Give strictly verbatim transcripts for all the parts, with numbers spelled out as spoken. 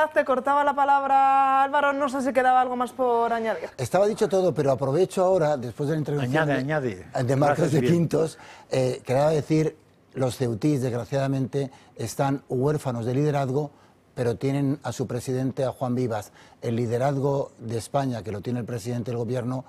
verdad, te cortaba la palabra Álvaro, no sé si quedaba algo más por añadir. Estaba dicho todo, pero aprovecho ahora, después de la intervención añade, de, añade. de Marcos de Quintos, eh, quería decir, los ceutís, desgraciadamente, están huérfanos de liderazgo, pero tienen a su presidente, a Juan Vivas. El liderazgo de España, que lo tiene el presidente del gobierno,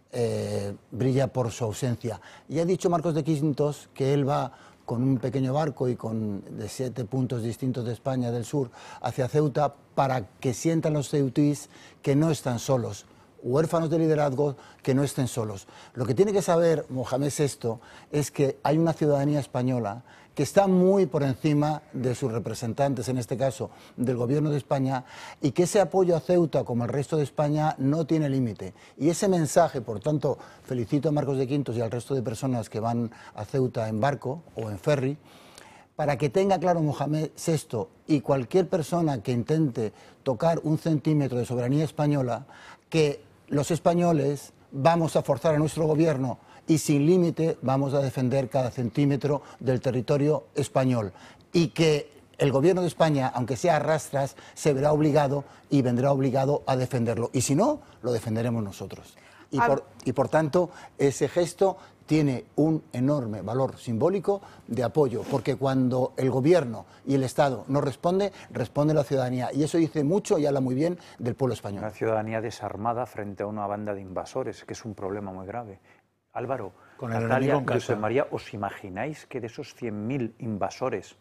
eh, brilla por su ausencia. Y ha dicho Marcos de Quintos que él va con un pequeño barco y con de siete puntos distintos de España del sur hacia Ceuta para que sientan los ceutís que no están solos, huérfanos de liderazgo que no estén solos. Lo que tiene que saber Mohamed sexto es que hay una ciudadanía española que está muy por encima de sus representantes, en este caso del gobierno de España, y que ese apoyo a Ceuta, como el resto de España, no tiene límite. Y ese mensaje, por tanto, felicito a Marcos de Quintos y al resto de personas que van a Ceuta en barco o en ferry, para que tenga claro Mohamed sexto y cualquier persona que intente tocar un centímetro de soberanía española, que los españoles vamos a forzar a nuestro gobierno y sin límite vamos a defender cada centímetro del territorio español, y que el gobierno de España, aunque sea a rastras, se verá obligado y vendrá obligado a defenderlo, y si no, lo defenderemos nosotros. Y por, y por tanto, ese gesto tiene un enorme valor simbólico de apoyo, porque cuando el gobierno y el Estado no responde, responde la ciudadanía, y eso dice mucho y habla muy bien del pueblo español. Una ciudadanía desarmada frente a una banda de invasores, que es un problema muy grave. Álvaro, con el Natalia, en casa. José María, ¿os imagináis que de esos cien mil invasores,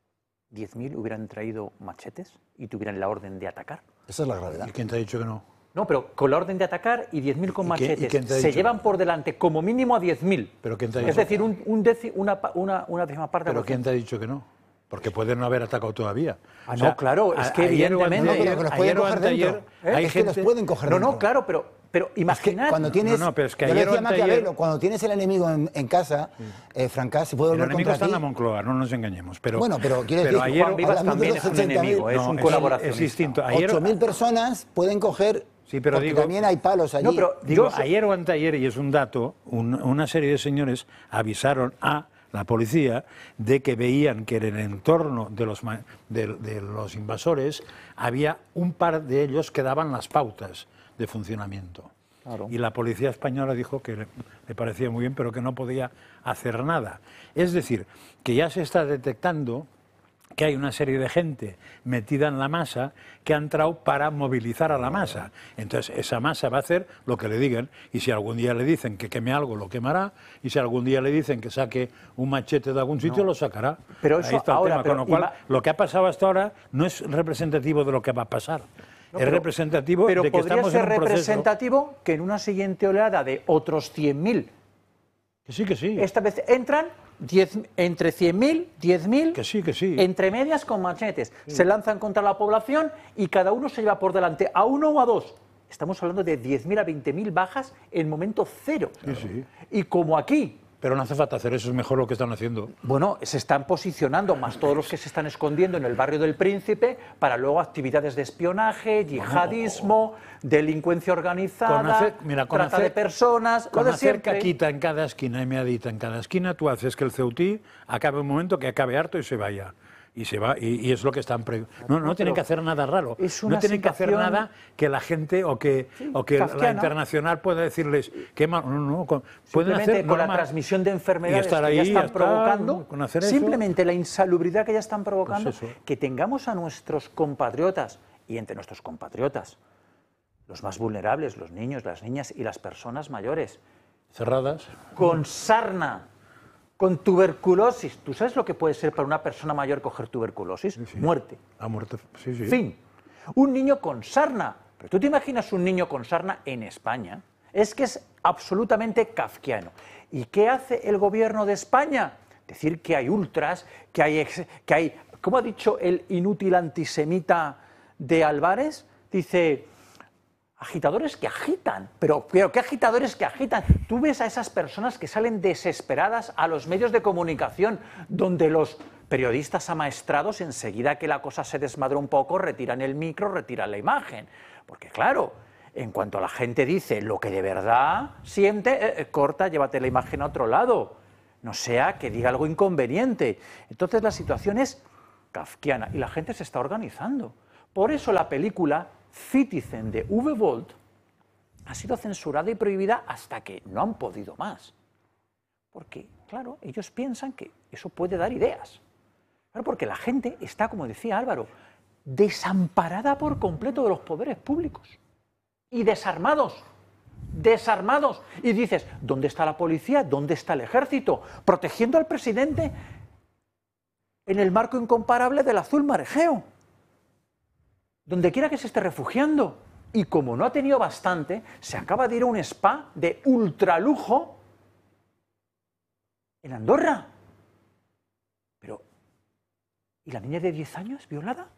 diez mil hubieran traído machetes y tuvieran la orden de atacar? Esa es la gravedad. ¿Y quién te ha dicho que no? No, pero con la orden de atacar y diez mil con ¿Y qué- y machetes. quién te ha Se dicho? llevan por delante como mínimo a diez mil. ¿Pero quién te ha Es dicho? decir, un, un deci- una, pa- una, una décima parte. ¿Pero por quién ciento. te ha dicho que no? Porque pueden no haber atacado todavía. Ah, no, claro, es que ayer o evidentemente- anteayer- No, pero que los pueden ayer o coger anteayer dentro. hay Es que gente... los pueden coger No, dentro. no, claro, pero, pero imaginad. Cuando tienes, No, no, pero es que yo le ayer o decía a anteayer- Maquiavelo, cuando tienes el enemigo en, en casa, eh, Francás, se puede El volver enemigo contra está en ti. la Moncloa, no nos engañemos. Pero, Bueno, pero quiero pero decir, ayer, Juan Vivas hablando de también los es un ochenta mil, enemigo, es no, un es- colaboracionista. es distinto. Ayer, ocho mil personas pueden coger, Sí, pero porque digo- también hay palos allí. No, pero Digo, yo- ayer o anteayer, y es un dato, un- una serie de señores avisaron a la policía de que veían que en el entorno de los, ma- de, de los invasores había un par de ellos que daban las pautas de funcionamiento. Claro. Y la policía española dijo que le, le parecía muy bien, pero que no podía hacer nada. Es decir, que ya se está detectando que hay una serie de gente metida en la masa que ha entrado para movilizar a la masa. Entonces, esa masa va a hacer lo que le digan, y si algún día le dicen que queme algo, lo quemará, y si algún día le dicen que saque un machete de algún sitio, lo sacará. Pero Ahí eso está el ahora, tema. pero Con lo cual, ima- lo que ha pasado hasta ahora no es representativo de lo que va a pasar. No, es pero- representativo pero de que podría estamos ser en un proceso... representativo que en una siguiente oleada de otros cien mil, Que sí, que sí. esta vez entran diez, entre cien mil, diez mil, Que sí, que sí. entre medias con machetes. Se lanzan contra la población y cada uno se lleva por delante a uno o a dos. Estamos hablando de diez mil a veinte mil bajas en momento cero. Sí, sí. Y como aquí, Pero no hace falta hacer eso, es mejor lo que están haciendo. bueno, se están posicionando, más todos los que se están escondiendo en el barrio del Príncipe, para luego actividades de espionaje, yihadismo, delincuencia organizada, Con hacer- mira, con trata hacer- de personas, lo Con de hacer siempre. caquita en cada esquina y meadita en cada esquina, tú haces que el ceutí acabe un momento que acabe harto y se vaya. Y se va, y, y es lo que están... Pre... No, no, No, tienen pero que hacer nada raro. es una No tienen que hacer situación- nada que la gente o que, Sí, o que la kafkiana. internacional pueda decirles qué mal... No, no, con- pueden Simplemente hacer con la normal. transmisión de enfermedades Y estar que ahí, ya están estar, provocando, con hacer eso. simplemente la insalubridad que ya están provocando, Pues eso. que tengamos a nuestros compatriotas, y entre nuestros compatriotas, los más vulnerables, los niños, las niñas y las personas mayores, Cerradas. con sarna, con tuberculosis. ¿Tú sabes lo que puede ser para una persona mayor coger tuberculosis? Muerte. Ha muerto. Sí, sí. Fin. Un niño con sarna. Pero tú te imaginas un niño con sarna en España. Es que es absolutamente kafkiano. ¿Y qué hace el gobierno de España? Decir que hay ultras, que hay, ex- que hay, ¿cómo ha dicho el inútil antisemita de Álvarez? Dice, agitadores que agitan. Pero, pero ¿qué agitadores que agitan? Tú ves a esas personas que salen desesperadas a los medios de comunicación, donde los periodistas amaestrados, enseguida que la cosa se desmadra un poco, retiran el micro, retiran la imagen. Porque claro, en cuanto la gente dice lo que de verdad siente, eh, eh, corta, llévate la imagen a otro lado. No sea que diga algo inconveniente. Entonces la situación es kafkiana y la gente se está organizando. Por eso la película Citizen de Uwe Boll ha sido censurada y prohibida hasta que no han podido más. Porque, claro, ellos piensan que eso puede dar ideas. Claro, porque la gente está, como decía Álvaro, desamparada por completo de los poderes públicos. Y desarmados. Desarmados. Y dices, ¿dónde está la policía? ¿Dónde está el ejército? Protegiendo al presidente en el marco incomparable del azul marejeo. Donde quiera que se esté refugiando. Y como no ha tenido bastante, se acaba de ir a un spa de ultralujo en Andorra. Pero, ¿y la niña de diez años violada?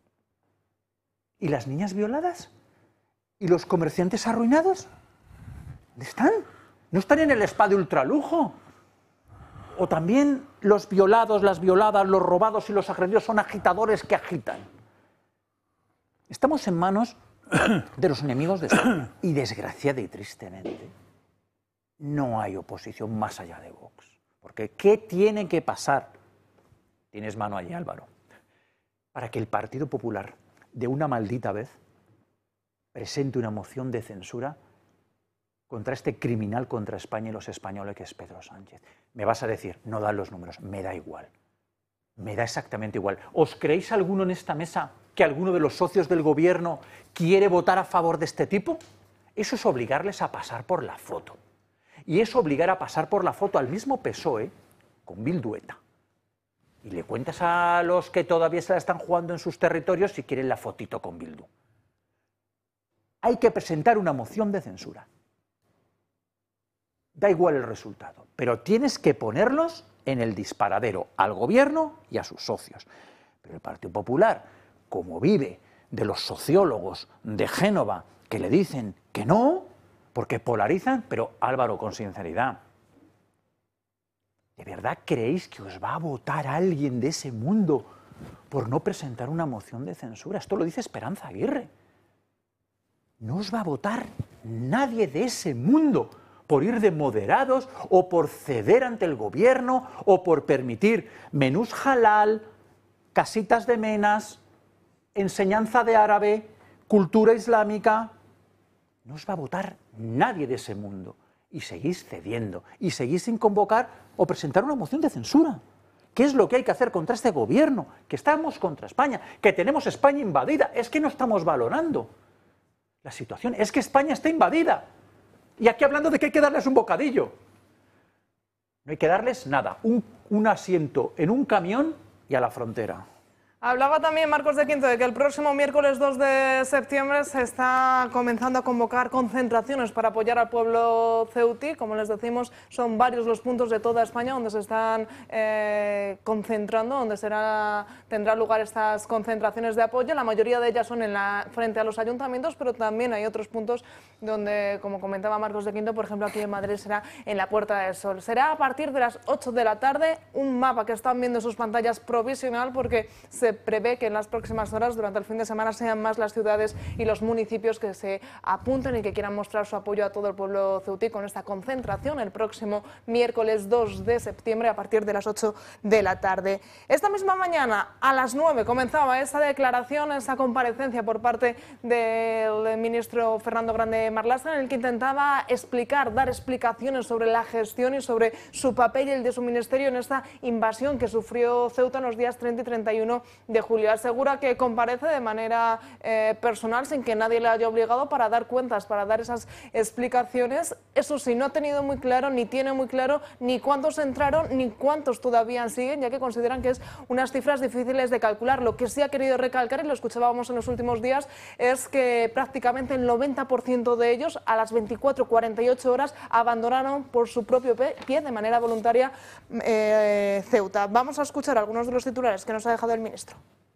¿Y las niñas violadas? ¿Y los comerciantes arruinados? ¿Dónde están? ¿No están en el spa de ultralujo? ¿O también los violados, las violadas, los robados y los agredidos son agitadores que agitan? Estamos en manos de los enemigos de España. Y desgraciada y tristemente, no hay oposición más allá de Vox. Porque ¿qué tiene que pasar? Tienes mano allí, Álvaro. Para que el Partido Popular, de una maldita vez, presente una moción de censura contra este criminal contra España y los españoles que es Pedro Sánchez. Me vas a decir, no dan los números, me da igual. Me da exactamente igual. ¿Os creéis alguno en esta mesa que alguno de los socios del gobierno quiere votar a favor de este tipo? Eso es obligarles a pasar por la foto. Y es obligar a pasar por la foto al mismo P S O E con Bildu ETA. Y le cuentas a los que todavía se la están jugando en sus territorios si quieren la fotito con Bildu. Hay que presentar una moción de censura. Da igual el resultado, pero tienes que ponerlos en el disparadero al gobierno y a sus socios. Pero el Partido Popular, como vive de los sociólogos de Génova que le dicen que no, porque polarizan, pero Álvaro, con sinceridad, ¿de verdad creéis que os va a votar alguien de ese mundo por no presentar una moción de censura? Esto lo dice Esperanza Aguirre. No os va a votar nadie de ese mundo por ir de moderados o por ceder ante el gobierno o por permitir menús halal, casitas de menas, enseñanza de árabe, cultura islámica. No os va a votar nadie de ese mundo. Y seguís cediendo, y seguís sin convocar o presentar una moción de censura. ¿Qué es lo que hay que hacer contra este gobierno? Que estamos contra España, que tenemos España invadida. Es que no estamos valorando la situación, es que España está invadida. Y aquí hablando de que hay que darles un bocadillo. No hay que darles nada, un, un asiento en un camión y a la frontera. Hablaba también Marcos de Quinto de que el próximo miércoles dos de septiembre se está comenzando a convocar concentraciones para apoyar al pueblo ceutí. Como les decimos, son varios los puntos de toda España donde se están eh, concentrando, donde será, tendrá lugar estas concentraciones de apoyo. La mayoría de ellas son en la, frente a los ayuntamientos, pero también hay otros puntos donde, como comentaba Marcos de Quinto, por ejemplo aquí en Madrid será en la Puerta del Sol. Será a partir de las ocho de la tarde, un mapa que están viendo en sus pantallas provisional porque se Se prevé que en las próximas horas, durante el fin de semana, sean más las ciudades y los municipios que se apunten y que quieran mostrar su apoyo a todo el pueblo ceutí con esta concentración el próximo miércoles dos de septiembre a partir de las ocho de la tarde. Esta misma mañana, a las nueve, comenzaba esta declaración, esta comparecencia por parte del ministro Fernando Grande Marlaska, en el que intentaba explicar, dar explicaciones sobre la gestión y sobre su papel y el de su ministerio en esta invasión que sufrió Ceuta en los días treinta y treinta y uno de julio. Asegura que comparece de manera eh, personal, sin que nadie le haya obligado, para dar cuentas, para dar esas explicaciones. Eso sí, no ha tenido muy claro, ni tiene muy claro, ni cuántos entraron, ni cuántos todavía siguen, ya que consideran que es unas cifras difíciles de calcular. Lo que sí ha querido recalcar, y lo escuchábamos en los últimos días, es que prácticamente el noventa por ciento de ellos, a las veinticuatro, cuarenta y ocho horas, abandonaron por su propio pie, de manera voluntaria, eh, Ceuta. Vamos a escuchar algunos de los titulares que nos ha dejado el ministro.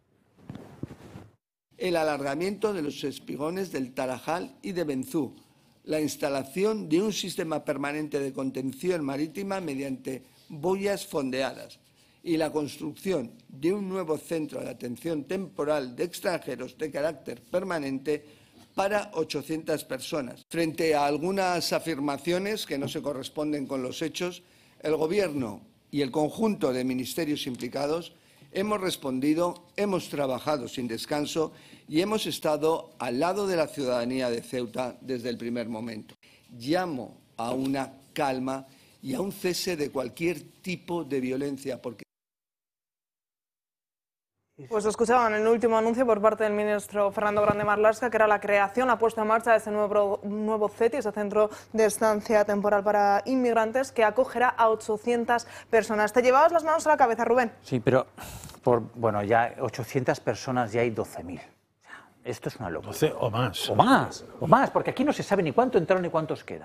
El alargamiento de los espigones del Tarajal y de Benzú, la instalación de un sistema permanente de contención marítima mediante boyas fondeadas y la construcción de un nuevo centro de atención temporal de extranjeros de carácter permanente para ochocientas personas. Frente a algunas afirmaciones que no se corresponden con los hechos, el Gobierno y el conjunto de ministerios implicados hemos respondido, hemos trabajado sin descanso y hemos estado al lado de la ciudadanía de Ceuta desde el primer momento. Llamo a una calma y a un cese de cualquier tipo de violencia, porque Pues escuchaban el último anuncio por parte del ministro Fernando Grande Marlaska, que era la creación, la puesta en marcha de ese nuevo, nuevo C E T I, ese Centro de Estancia Temporal para Inmigrantes, que acogerá a ochocientas personas. ¿Te llevabas las manos a la cabeza, Rubén? Sí, pero, por, bueno, ya ochocientas personas, ya hay doce mil. Esto es una locura. doce o más. O más, o más, porque aquí no se sabe ni cuánto entraron ni cuántos quedan.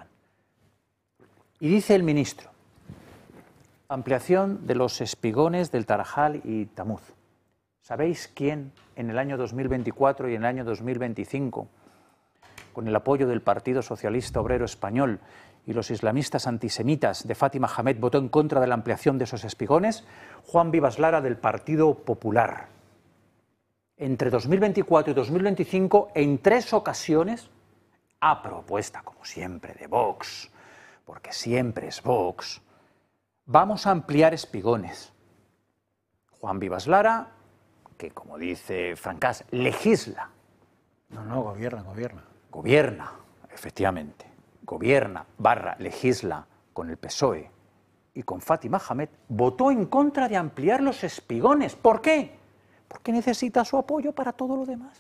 Y dice el ministro, ampliación de los espigones del Tarajal y Tamuz. ¿Sabéis quién en el año dos mil veinticuatro y en el año dos mil veinticinco, con el apoyo del Partido Socialista Obrero Español y los islamistas antisemitas de Fátima Hamed, votó en contra de la ampliación de esos espigones? Juan Vivas Lara, del Partido Popular. Entre dos mil veinticuatro y dos mil veinticinco, en tres ocasiones, a propuesta, como siempre, de Vox, porque siempre es Vox, vamos a ampliar espigones. Juan Vivas Lara, que como dice Francás, legisla. No, no, gobierna, gobierna. Gobierna, efectivamente, gobierna barra legisla con el P S O E y con Fátima Hamed, votó en contra de ampliar los espigones. ¿Por qué? Porque necesita su apoyo para todo lo demás.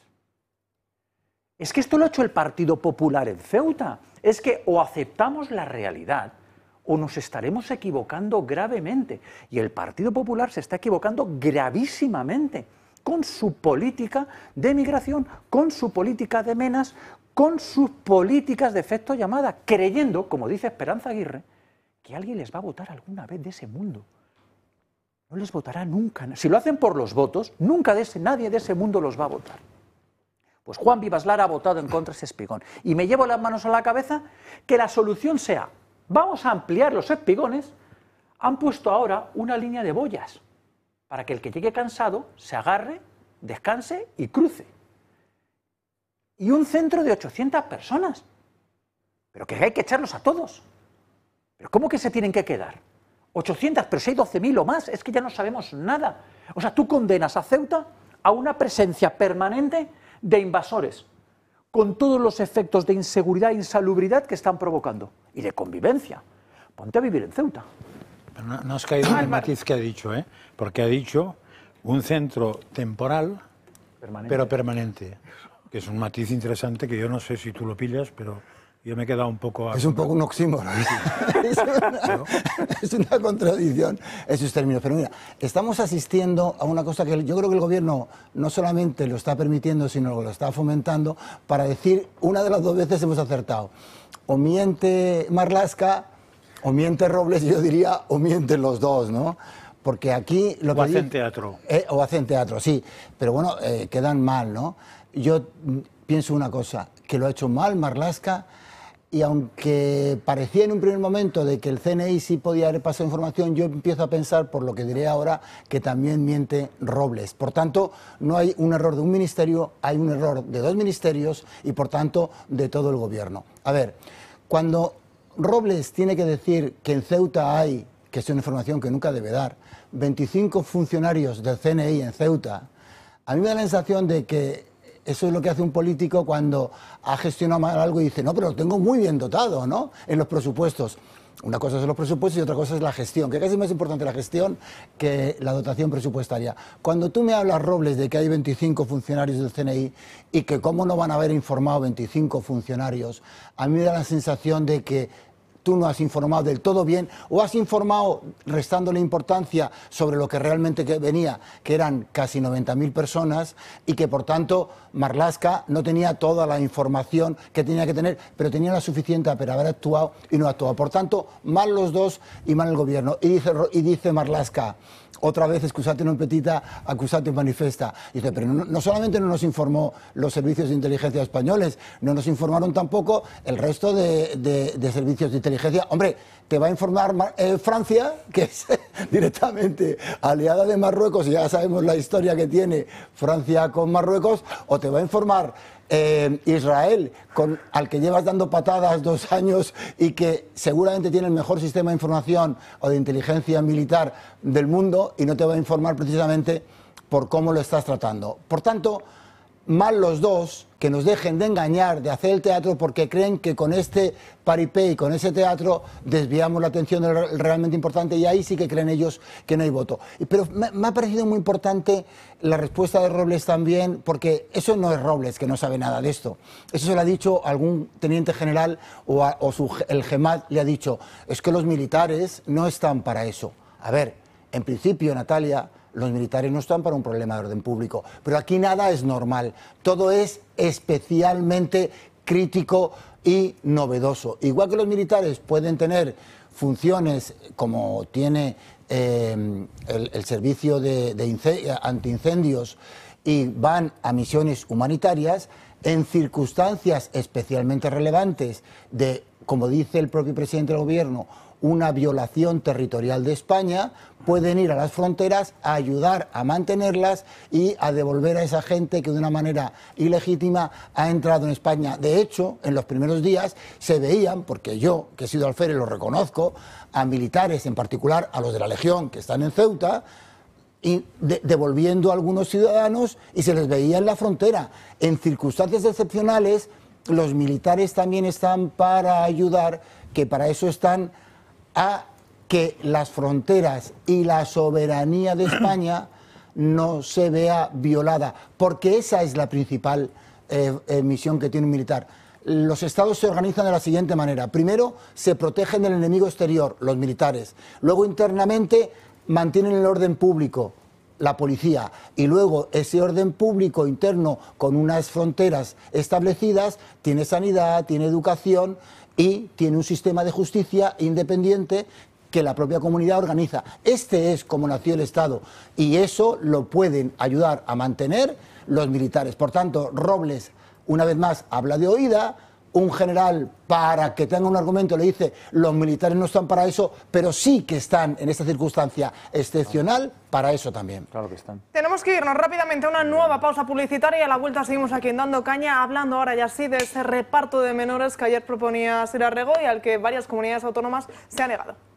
Es que esto lo ha hecho el Partido Popular en Ceuta. Es que o aceptamos la realidad o nos estaremos equivocando gravemente. Y el Partido Popular se está equivocando gravísimamente con su política de migración, con su política de menas, con sus políticas de efecto llamada, creyendo, como dice Esperanza Aguirre, que alguien les va a votar alguna vez de ese mundo. No les votará nunca. Si lo hacen por los votos, nunca de ese, nadie de ese mundo los va a votar. Pues Juan Vivas Lara ha votado en contra de ese espigón. Y me llevo las manos a la cabeza que la solución sea, vamos a ampliar los espigones. Han puesto ahora una línea de boyas para que el que llegue cansado se agarre, descanse y cruce. Y un centro de ochocientas personas. Pero que hay que echarlos a todos. ¿Pero cómo que se tienen que quedar? ochocientas, pero si hay doce mil o más, es que ya no sabemos nada. O sea, tú condenas a Ceuta a una presencia permanente de invasores, con todos los efectos de inseguridad e insalubridad que están provocando, y de convivencia. Ponte a vivir en Ceuta. Pero no, no has caído en el matiz que ha dicho, ¿eh? Porque ha dicho un centro temporal, permanente. pero permanente, que es un matiz interesante que yo no sé si tú lo pillas, pero yo me he quedado un poco... Es un poco un oxímoron. es, una, es una contradicción esos términos. Pero mira, estamos asistiendo a una cosa que yo creo que el gobierno no solamente lo está permitiendo, sino que lo está fomentando, para decir, una de las dos veces hemos acertado. O miente Marlaska, o miente Robles, y yo diría, o mienten los dos, ¿no? Porque aquí... Lo o que hacen dice, teatro. Eh, o hacen teatro, sí. Pero bueno, eh, quedan mal, ¿no? Yo pienso una cosa, que lo ha hecho mal Marlaska, y aunque parecía en un primer momento de que el C N I sí podía haber pasado información, yo empiezo a pensar, por lo que diré ahora, que también miente Robles. Por tanto, no hay un error de un ministerio, hay un error de dos ministerios y, por tanto, de todo el gobierno. A ver, cuando Robles tiene que decir que en Ceuta hay, que es una información que nunca debe dar, veinticinco funcionarios del C N I en Ceuta, a mí me da la sensación de que eso es lo que hace un político cuando ha gestionado mal algo y dice, no, pero lo tengo muy bien dotado, ¿no?, en los presupuestos. Una cosa son los presupuestos y otra cosa es la gestión, que casi es más importante la gestión que la dotación presupuestaria. Cuando tú me hablas, Robles, de que hay veinticinco funcionarios del C N I y que cómo no van a haber informado veinticinco funcionarios, a mí me da la sensación de que tú no has informado del todo bien, o has informado restándole importancia sobre lo que realmente que venía, que eran casi noventa mil personas, y que por tanto Marlaska no tenía toda la información que tenía que tener, pero tenía la suficiente para haber actuado y no ha actuado. Por tanto, mal los dos y mal el gobierno. Y dice, y dice Marlaska, otra vez, excusate non petita, acusate manifesta. Dice, pero no, no solamente no nos informó los servicios de inteligencia españoles, no nos informaron tampoco el resto de, de, de servicios de inteligencia. Hombre, te va a informar eh, Francia, que es directamente aliada de Marruecos, y ya sabemos la historia que tiene Francia con Marruecos, o te va a informar Eh, Israel, con, al que llevas dando patadas dos años y que seguramente tiene el mejor sistema de información o de inteligencia militar del mundo, y no te va a informar precisamente por cómo lo estás tratando. Por tanto, mal los dos que nos dejen de engañar, de hacer el teatro, porque creen que con este paripé y con ese teatro desviamos la atención de lo realmente importante, y ahí sí que creen ellos que no hay voto. Pero me, me ha parecido muy importante la respuesta de Robles también, porque eso no es Robles, que no sabe nada de esto. Eso se lo ha dicho algún teniente general o, a, o su, el GEMAT le ha dicho, es que los militares no están para eso. A ver, en principio, Natalia, los militares no están para un problema de orden público, pero aquí nada es normal, todo es especialmente crítico y novedoso. Igual que los militares pueden tener funciones como tiene eh, el, el servicio de, de antiincendios y van a misiones humanitarias, en circunstancias especialmente relevantes de, como dice el propio presidente del gobierno, una violación territorial de España, pueden ir a las fronteras a ayudar a mantenerlas y a devolver a esa gente que de una manera ilegítima ha entrado en España. De hecho, en los primeros días se veían, porque yo, que he sido alférez, lo reconozco, a militares, en particular a los de la Legión, que están en Ceuta, y de, devolviendo a algunos ciudadanos, y se les veía en la frontera. En circunstancias excepcionales, los militares también están para ayudar, que para eso están, a que las fronteras y la soberanía de España no se vea violada, porque esa es la principal eh, eh, misión que tiene un militar. Los estados se organizan de la siguiente manera. Primero, se protegen del enemigo exterior, los militares. Luego, internamente, mantienen el orden público, la policía. Y luego, ese orden público interno, con unas fronteras establecidas, tiene sanidad, tiene educación y tiene un sistema de justicia independiente que la propia comunidad organiza. Este es como nació el Estado, y eso lo pueden ayudar a mantener los militares. Por tanto, Robles, una vez más, habla de oída. Un general, para que tenga un argumento, le dice, los militares no están para eso, pero sí que están en esta circunstancia excepcional para eso también. Claro que están. Tenemos que irnos rápidamente a una nueva pausa publicitaria y a la vuelta seguimos aquí en Dando Caña, hablando ahora ya sí de ese reparto de menores que ayer proponía Sira Rego y al que varias comunidades autónomas se han negado.